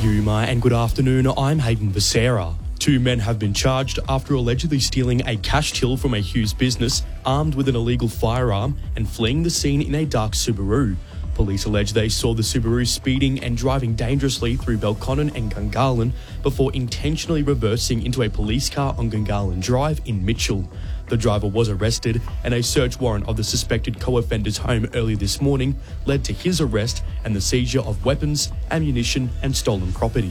Yuma and good afternoon, I'm Hayden Becerra. 2 men have been charged after allegedly stealing a cash till from a Hughes business, armed with an illegal firearm and fleeing the scene in a dark Subaru. Police allege they saw the Subaru speeding and driving dangerously through Belconnen and Gungahlin before intentionally reversing into a police car on Gungahlin Drive in Mitchell. The driver was arrested and a search warrant of the suspected co-offender's home early this morning led to his arrest and the seizure of weapons, ammunition and stolen property.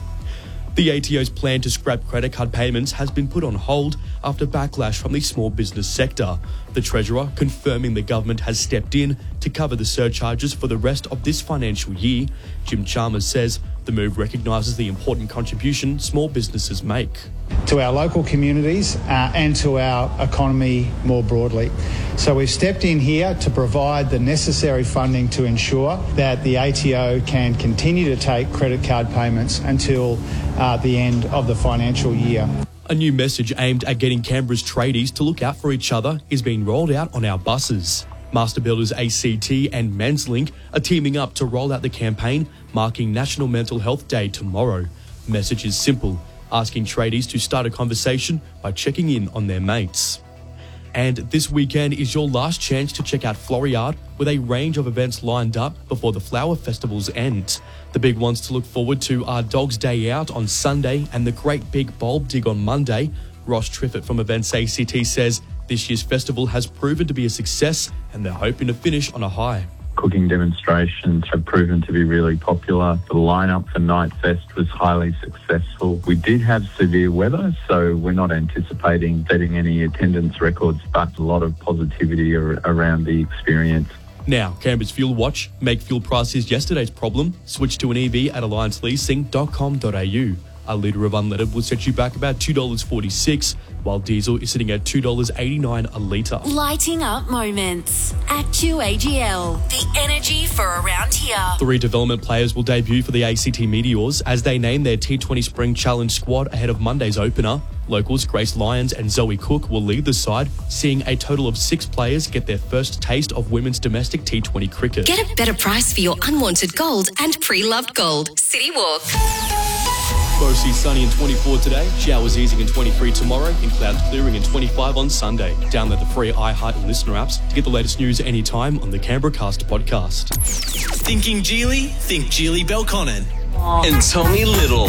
The ATO's plan to scrap credit card payments has been put on hold after backlash from the small business sector. The Treasurer confirming the government has stepped in to cover the surcharges for the rest of this financial year. Jim Chalmers says the move recognises the important contribution small businesses make to our local communities and to our economy more broadly. So we've stepped in here to provide the necessary funding to ensure that the ATO can continue to take credit card payments until the end of the financial year. A new message aimed at getting Canberra's tradies to look out for each other is being rolled out on our buses. Master Builders ACT and Menslink are teaming up to roll out the campaign marking National Mental Health Day tomorrow. The message is simple, asking tradies to start a conversation by checking in on their mates. And this weekend is your last chance to check out Floriade with a range of events lined up before the flower festivals end. The big ones to look forward to are Dog's Day Out on Sunday and the Great Big Bulb Dig on Monday. Ross Triffett from Events ACT says this year's festival has proven to be a success and they're hoping to finish on a high. Cooking demonstrations have proven to be really popular. The lineup for Night Fest was highly successful. We did have severe weather, so we're not anticipating setting any attendance records, but a lot of positivity around the experience. Now, Canberra's Fuel Watch. Make fuel prices yesterday's problem. Switch to an EV at allianceleasing.com.au. A litre of unleaded will set you back about $2.46, while diesel is sitting at $2.89 a litre. Lighting up moments at QAGL. The energy for around here. 3 development players will debut for the ACT Meteors as they name their T20 Spring Challenge squad ahead of Monday's opener. Locals Grace Lyons and Zoe Cook will lead the side, seeing a total of 6 players get their first taste of women's domestic T20 cricket. Get a better price for your unwanted gold and pre-loved gold. City Walk. Mostly sunny and 24 today, showers easing and 23 tomorrow, and clouds clearing and 25 on Sunday. Download the free iHeart listener apps to get the latest news anytime on the Canberra Cast podcast. Thinking Geely? Think Geely Belconnen. And Tommy Little.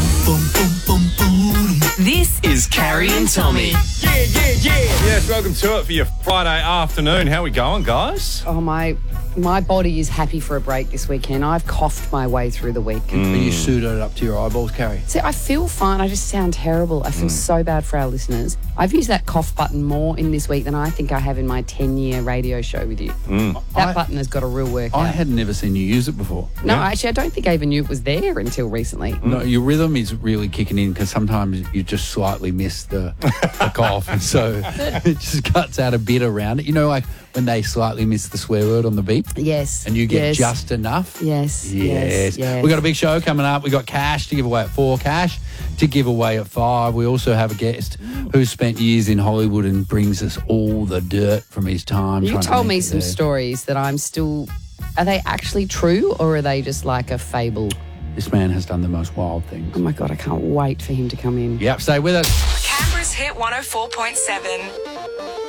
This is Carrie and Tommy. Yeah. Yes, welcome to it for your Friday afternoon. How we going, guys? Oh, my body is happy for a break this weekend. I've coughed my way through the week. Are you pseudoed up to your eyeballs, Carrie? See, I feel fine. I just sound terrible. I feel so bad for our listeners. I've used that cough button more in this week than I think I have in my 10-year radio show with you. That button has got a real workout. I had never seen you use it before. No, actually, I don't think I even knew it was there until recently. No, your rhythm is really kicking in because sometimes you just slightly miss the cough, and so it just cuts out a bit around it. You know, like when they slightly miss the swear word on the beep? Yes. And you get just enough? Yes. We've got a big show coming up. We've got cash to give away at 4, cash to give away at 5. We also have a guest who's spent years in Hollywood and brings us all the dirt from his time. You told me some stories that I'm still... Are they actually true or are they just like a fable? This man has done the most wild things. Oh, my God, I can't wait for him to come in. Yep, stay with us. Canberra's Hit 104.7.